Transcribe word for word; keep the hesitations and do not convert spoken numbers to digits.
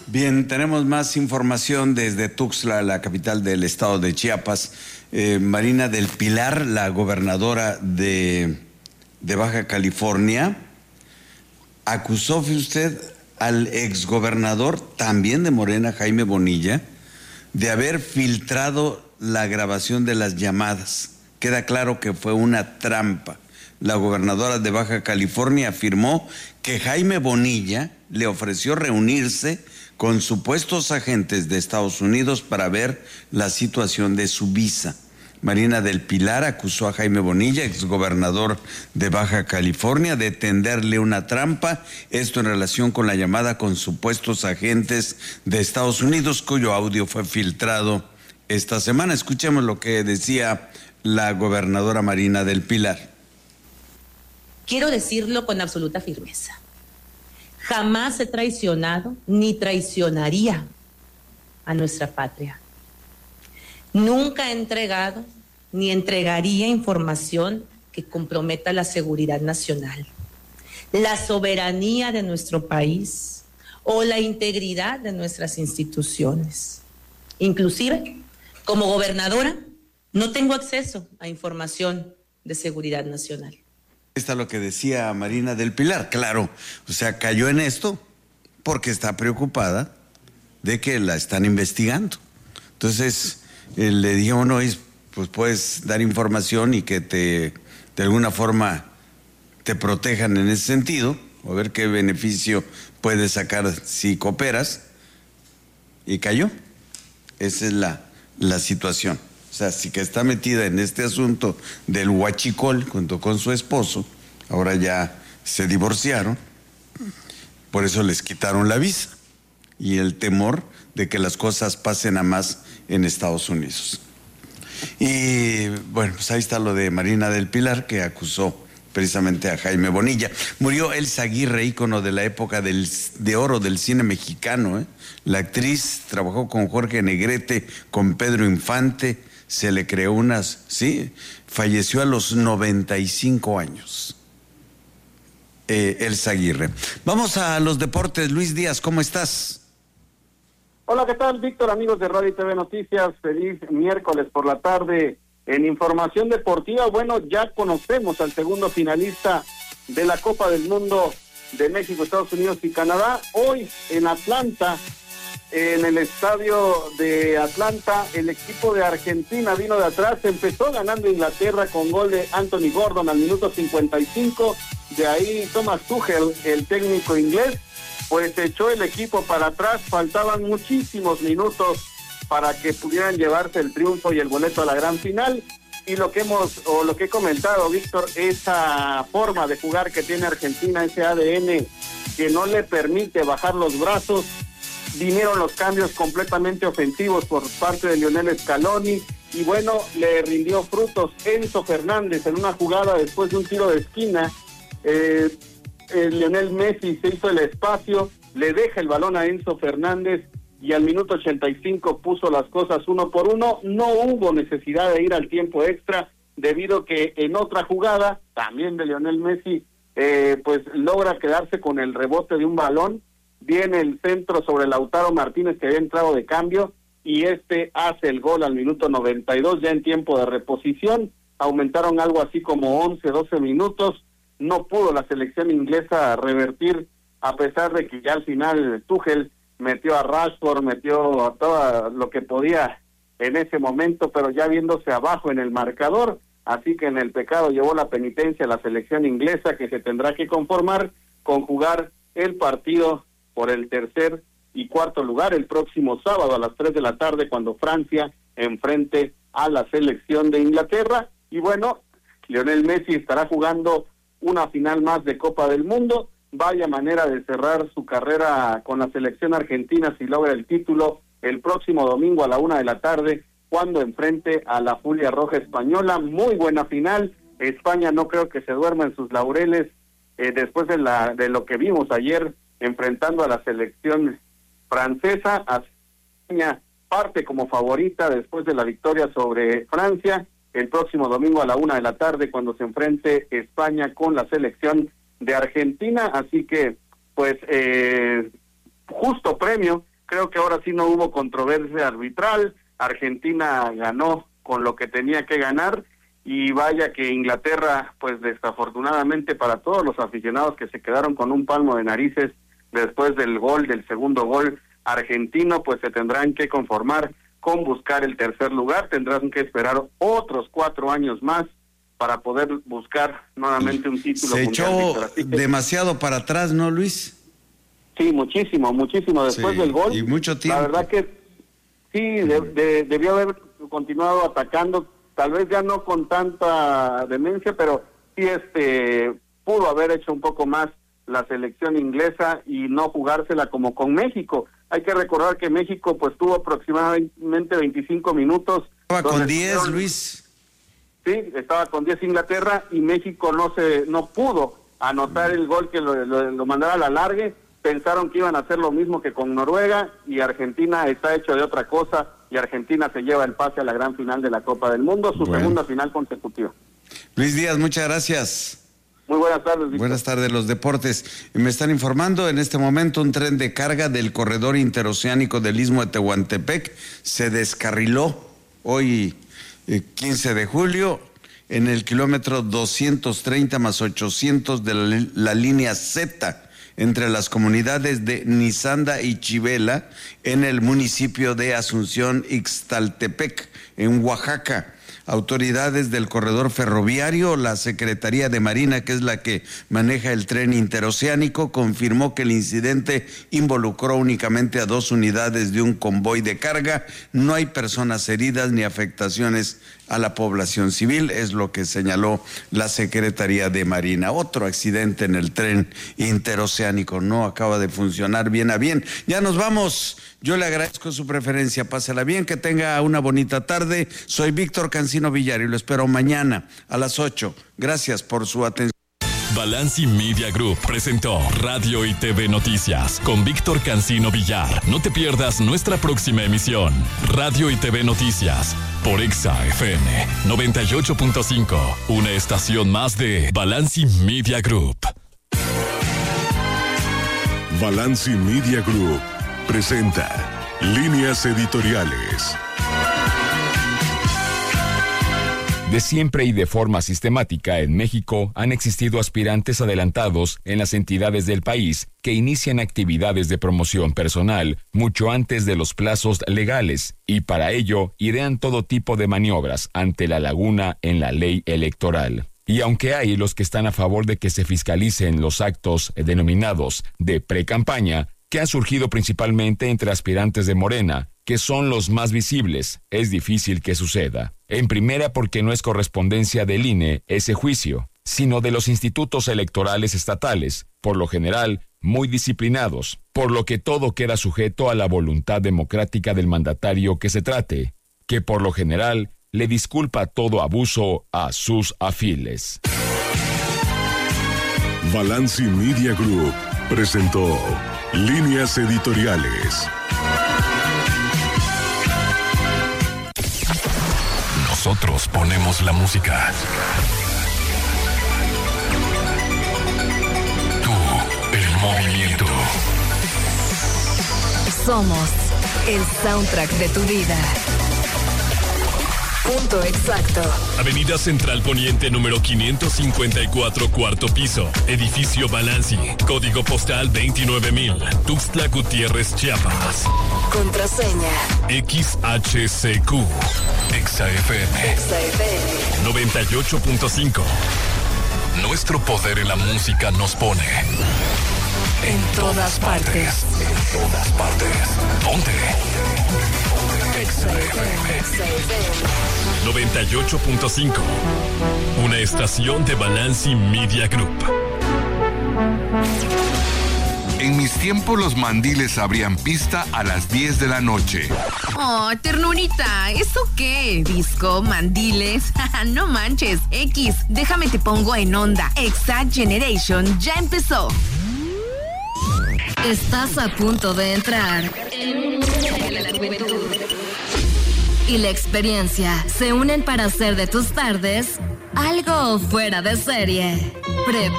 Bien, tenemos más información desde Tuxtla, la capital del estado de Chiapas. Eh, Marina del Pilar, la gobernadora de, de Baja California, acusó, fíjese usted, al exgobernador también de Morena, Jaime Bonilla, de haber filtrado la grabación de las llamadas. Queda claro que fue una trampa. La gobernadora de Baja California afirmó que Jaime Bonilla le ofreció reunirse con supuestos agentes de Estados Unidos para ver la situación de su visa. Marina del Pilar acusó a Jaime Bonilla, exgobernador de Baja California, de tenderle una trampa, esto en relación con la llamada con supuestos agentes de Estados Unidos, cuyo audio fue filtrado esta semana. Escuchemos lo que decía la gobernadora Marina del Pilar. Quiero decirlo con absoluta firmeza. Jamás he traicionado ni traicionaría a nuestra patria. Nunca he entregado ni entregaría información que comprometa la seguridad nacional, la soberanía de nuestro país o la integridad de nuestras instituciones. Inclusive, como gobernadora, no tengo acceso a información de seguridad nacional. Está lo que decía Marina del Pilar, claro, o sea, cayó en esto porque está preocupada de que la están investigando. Entonces, eh, le dijeron, no, pues puedes dar información y que te, de alguna forma, te protejan en ese sentido, a ver qué beneficio puedes sacar si cooperas, y cayó. Esa es la, la situación. O sea, sí que está metida en este asunto del huachicol junto con su esposo, ahora ya se divorciaron, por eso les quitaron la visa y el temor de que las cosas pasen a más en Estados Unidos. Y bueno, pues ahí está lo de Marina del Pilar, que acusó precisamente a Jaime Bonilla. Murió Elsa Aguirre, ícono de la época del, de oro del cine mexicano, ¿eh? La actriz trabajó con Jorge Negrete, con Pedro Infante. Se le creó unas, sí, falleció a los noventa y cinco años. Eh, Elsa Aguirre. Vamos a los deportes. Luis Díaz, ¿cómo estás? Hola, ¿qué tal, Víctor? Amigos de Radio y T V Noticias, feliz miércoles por la tarde. En información deportiva, bueno, ya conocemos al segundo finalista de la Copa del Mundo de México, Estados Unidos y Canadá. Hoy en Atlanta, en el estadio de Atlanta, el equipo de Argentina vino de atrás, empezó ganando Inglaterra con gol de Anthony Gordon al minuto cincuenta y cinco, de ahí Thomas Tuchel, el técnico inglés, pues echó el equipo para atrás, faltaban muchísimos minutos para que pudieran llevarse el triunfo y el boleto a la gran final, y lo que hemos, o lo que he comentado, Víctor, esa forma de jugar que tiene Argentina, ese A D N que no le permite bajar los brazos. Vinieron los cambios completamente ofensivos por parte de Lionel Scaloni y bueno, le rindió frutos Enzo Fernández en una jugada después de un tiro de esquina. Eh, eh, Lionel Messi se hizo el espacio, le deja el balón a Enzo Fernández y al minuto ochenta y cinco puso las cosas uno por uno. No hubo necesidad de ir al tiempo extra debido que en otra jugada, también de Lionel Messi, eh, pues logra quedarse con el rebote de un balón. Viene el centro sobre Lautaro Martínez, que había entrado de cambio, y este hace el gol al minuto noventa y dos, ya en tiempo de reposición. Aumentaron algo así como once, doce minutos. No pudo la selección inglesa revertir, a pesar de que ya al final Tuchel metió a Rashford, metió a todo lo que podía en ese momento, pero ya viéndose abajo en el marcador. Así que en el pecado llevó la penitencia la selección inglesa, que se tendrá que conformar con jugar el partido por el tercer y cuarto lugar el próximo sábado a las tres de la tarde, cuando Francia enfrente a la selección de Inglaterra. Y bueno, Lionel Messi estará jugando una final más de Copa del Mundo. Vaya manera de cerrar su carrera con la selección argentina si logra el título el próximo domingo a la una de la tarde, cuando enfrente a la Furia Roja española. Muy buena final. España no creo que se duerma en sus laureles eh, después de la de lo que vimos ayer enfrentando a la selección francesa. España parte como favorita después de la victoria sobre Francia el próximo domingo a la una de la tarde, cuando se enfrente España con la selección de Argentina. Así que, pues, eh, justo premio creo que ahora sí no hubo controversia arbitral, Argentina ganó con lo que tenía que ganar, y vaya que Inglaterra, pues desafortunadamente para todos los aficionados que se quedaron con un palmo de narices después del gol, del segundo gol argentino, pues se tendrán que conformar con buscar el tercer lugar, tendrán que esperar otros cuatro años más para poder buscar nuevamente un título mundial. Se echó que... demasiado para atrás, ¿no, Luis? Sí, muchísimo, muchísimo después sí, del gol. Y mucho tiempo. La verdad que sí, de, de, debió haber continuado atacando, tal vez ya no con tanta demencia, pero sí este pudo haber hecho un poco más la selección inglesa y no jugársela como con México. Hay que recordar que México pues tuvo aproximadamente veinticinco minutos. Estaba con diez, fueron, Luis. Sí, estaba con diez Inglaterra y México no se no pudo anotar el gol que lo, lo, lo mandara a la largue. Pensaron que iban a hacer lo mismo que con Noruega, y Argentina está hecho de otra cosa, y Argentina se lleva el pase a la gran final de la Copa del Mundo, su bueno. segunda final consecutiva. Luis Díaz, muchas gracias. Muy buenas tardes, Víctor. Buenas tardes, los deportes. Me están informando en este momento un tren de carga del corredor interoceánico del Istmo de Tehuantepec se descarriló hoy eh, quince de julio en el kilómetro doscientos treinta más ochocientos de la, la línea Z entre las comunidades de Nizanda y Chivela en el municipio de Asunción Ixtaltepec, en Oaxaca. Autoridades del corredor ferroviario, la Secretaría de Marina, que es la que maneja el tren interoceánico, confirmó que el incidente involucró únicamente a dos unidades de un convoy de carga. No hay personas heridas ni afectaciones a la población civil, es lo que señaló la Secretaría de Marina. Otro accidente en el tren interoceánico, no acaba de funcionar bien a bien. Ya nos vamos. Yo le agradezco su preferencia, pásela bien, que tenga una bonita tarde. Soy Víctor Cancino Villar y lo espero mañana a las ocho. Gracias por su atención. Balanci Media Group presentó Radio y T V Noticias con Víctor Cancino Villar. No te pierdas nuestra próxima emisión. Radio y T V Noticias por Exa F M noventa y ocho punto cinco, una estación más de Balanci Media Group. Balanci Media Group presenta Líneas Editoriales. De siempre y de forma sistemática en México han existido aspirantes adelantados en las entidades del país que inician actividades de promoción personal mucho antes de los plazos legales, y para ello idean todo tipo de maniobras ante la laguna en la ley electoral. Y aunque hay los que están a favor de que se fiscalicen los actos denominados de pre-campaña, que han surgido principalmente entre aspirantes de Morena, que son los más visibles, es difícil que suceda. En primera, porque no es correspondencia del I N E ese juicio, sino de los institutos electorales estatales, por lo general muy disciplinados, por lo que todo queda sujeto a la voluntad democrática del mandatario que se trate, que por lo general le disculpa todo abuso a sus afiles. Balanci Media Group presentó Líneas Editoriales. Nosotros ponemos la música. Tú, el movimiento. Somos el soundtrack de tu vida. Punto exacto. Avenida Central Poniente número quinientos cincuenta y cuatro, cuarto piso. Edificio Balanci. Código postal veintinueve mil. Tuxtla Gutiérrez, Chiapas. Contraseña X H C Q. Exa F M. Exa F M. noventa y ocho punto cinco. Nuestro poder en la música nos pone en, en todas partes. partes. En todas partes. Ponte. Exa F M. Exa F M. noventa y ocho punto cinco. Una estación de Balanci Media Group. En mis tiempos los mandiles abrían pista a las diez de la noche. Oh, ternurita, ¿eso qué? ¿Disco? ¿Mandiles? No manches. X, déjame te pongo en onda. Exact Generation ya empezó. Estás a punto de entrar en un mundo de la juventud y la experiencia se unen para hacer de tus tardes algo fuera de serie. Prepárate.